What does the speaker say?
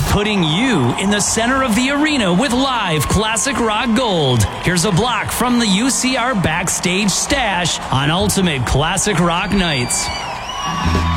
putting you in the center of the arena with live classic rock gold. Here's a block from the UCR Backstage Stash on Ultimate Classic Rock Nights.